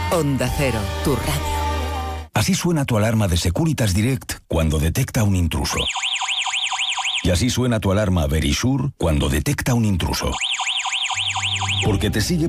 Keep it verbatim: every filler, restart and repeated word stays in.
Onda Cero, tu radio. Así suena tu alarma de Securitas Direct cuando detecta un intruso. Y así suena tu alarma Verisure cuando detecta un intruso. Porque te sigue